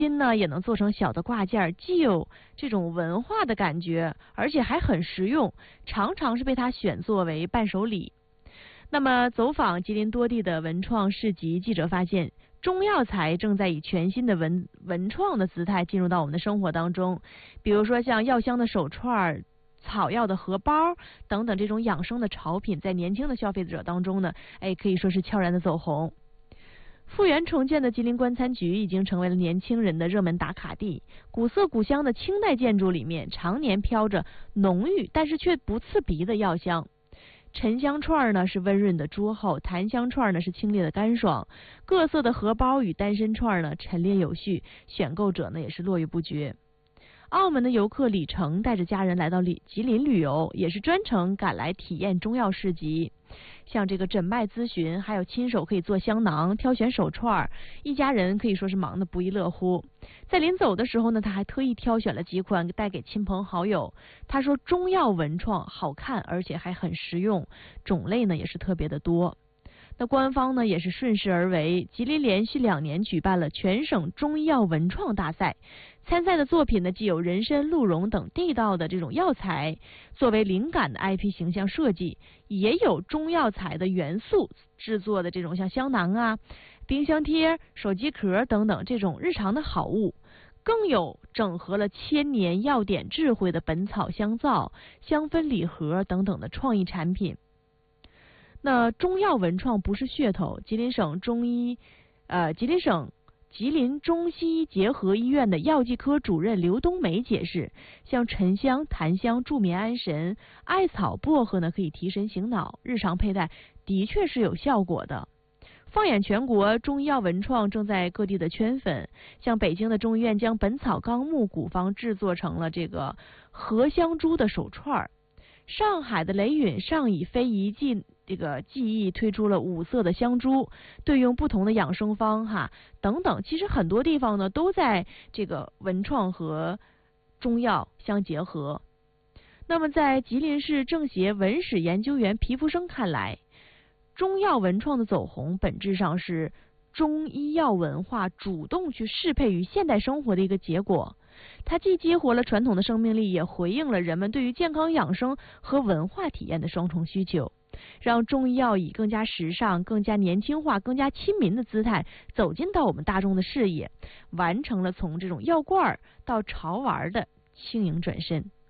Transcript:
巾呢也能做成小的挂件，既有这种文化的感觉，而且还很实用，常常是被它选作为伴手礼。那么，走访吉林多地的文创市集，记者发现，中药材正在以全新的文创的姿态进入到我们的生活当中。比如说，像药香的手串、草药的荷包等等这种养生的潮品，在年轻的消费者当中呢，可以说是悄然的走红。复原重建的吉林官餐局已经成为了年轻人的热门打卡地。古色古香的清代建筑里面，常年飘着浓郁但是却不刺鼻的药香。沉香串呢是温润的桌后，檀香串呢是清冽的干爽，各色的荷包与单身串呢陈列有序，选购者呢也是络绎不绝。澳门的游客李成带着家人来到吉林旅游，也是专程赶来体验中药市集。像这个诊脉咨询，还有亲手可以做香囊、挑选手串，一家人可以说是忙得不亦乐乎。在临走的时候呢，他还特意挑选了几款带给亲朋好友。他说中药文创好看，而且还很实用，种类呢也是特别的多。那官方呢也是顺势而为，吉林连续2年举办了全省中医药文创大赛。参赛的作品呢，既有人参、鹿茸等地道的这种药材作为灵感的 IP 形象设计，也有中药材的元素制作的这种像香囊啊、冰箱贴、手机壳等等这种日常的好物，更有整合了千年药典智慧的本草香皂、香氛礼盒等等的创意产品。那中药文创不是噱头，吉林中西医结合医院的药剂科主任刘冬梅解释，像沉香、檀香助眠安神，艾草、薄荷呢可以提神醒脑，日常佩戴的确是有效果的。放眼全国，中医药文创正在各地的圈粉，像北京的中医院将《本草纲目》古方制作成了这个荷香珠的手串，上海的雷允上以非遗技艺推出了5色的香珠，对应不同的养生方等等。其实很多地方呢都在这个文创和中药相结合。那么在吉林市政协文史研究员皮福生看来，中药文创的走红本质上是中医药文化主动去适配于现代生活的一个结果。它既激活了传统的生命力，也回应了人们对于健康养生和文化体验的双重需求，让中医药以更加时尚、更加年轻化、更加亲民的姿态走进到我们大众的视野，完成了从这种药罐到潮玩的轻盈转身。